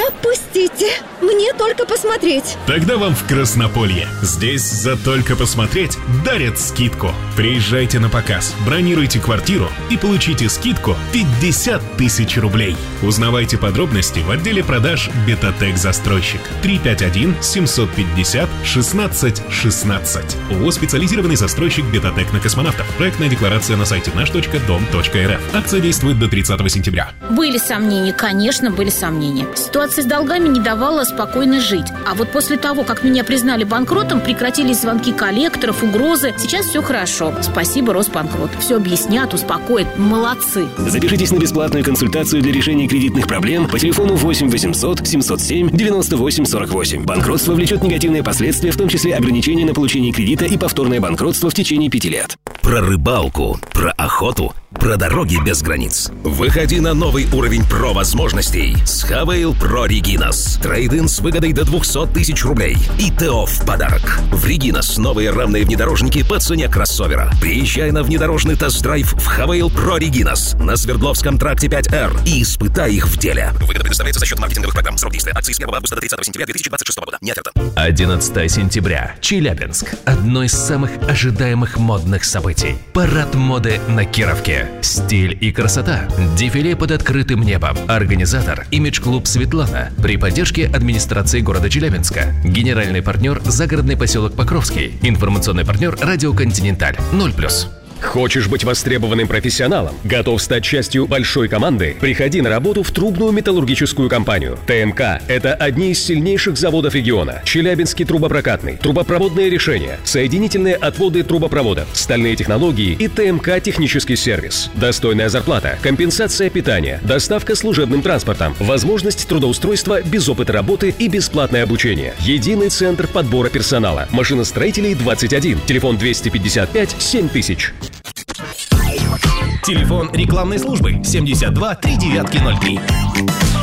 Пропустите. Мне только посмотреть. Тогда вам в Краснополье. Здесь за только посмотреть дарят скидку. Приезжайте на показ, бронируйте квартиру и получите скидку 50 тысяч рублей. Узнавайте подробности в отделе продаж «Бетатек Застройщик». 351-750-16-16. ООО «Специализированный застройщик Бетатек на космонавтов». Проектная декларация на сайте наш.дом.рф. Акция действует до 30 сентября. Были сомнения, конечно, были сомнения. Ситуация с долгами не давала спокойно жить. А вот после того, как меня признали банкротом, прекратились звонки коллекторов, угрозы. Сейчас все хорошо. Спасибо, Росбанкрот. Все объяснят, успокоят. Молодцы. Запишитесь на бесплатную консультацию для решения кредитных проблем по телефону 8 800 707 98 48. Банкротство влечет негативные последствия, в том числе ограничения на получение кредита и повторное банкротство в течение 5 лет. Про рыбалку, про охоту, про дороги без границ. Выходи на новый уровень про возможностей с Havail Pro Reginas. Трейд-ин с выгодой до 200 тысяч рублей. И ТО в подарок. В Reginas новые равные внедорожники по цене кроссовера. Приезжай на внедорожный тест-драйв в Havail Pro Reginas на Свердловском тракте 5R и испытай их в деле. Выгода предоставляется за счет маркетинговых программ. Срок действия акции с 1 августа до 30 сентября 2026 года. Не оферта. 11 сентября. Челябинск. Одно из самых ожидаемых модных событий. Парад моды на Кировке. Стиль и красота. Дефиле под открытым небом. Организатор – имидж-клуб «Светлана». При поддержке администрации города Челябинска. Генеральный партнер – загородный поселок Покровский. Информационный партнер – радио «Континенталь». 0+. Хочешь быть востребованным профессионалом? Готов стать частью большой команды? Приходи на работу в трубную металлургическую компанию. ТМК – это одни из сильнейших заводов региона. Челябинский трубопрокатный, трубопроводные решения, соединительные отводы трубопроводов, стальные технологии и ТМК технический сервис. Достойная зарплата, компенсация питания, доставка служебным транспортом, возможность трудоустройства без опыта работы и бесплатное обучение. Единый центр подбора персонала. Машиностроителей 21. Телефон 255 7000. Телефон рекламной службы 72 3903.